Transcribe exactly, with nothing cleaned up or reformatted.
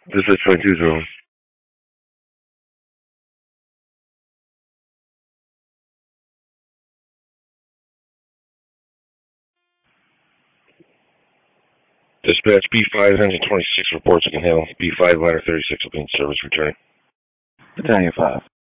This is twenty-two zone. Dispatch B five, engine twenty-six reports you can handle. B five, ladder thirty-six will be in service returning. Battalion five.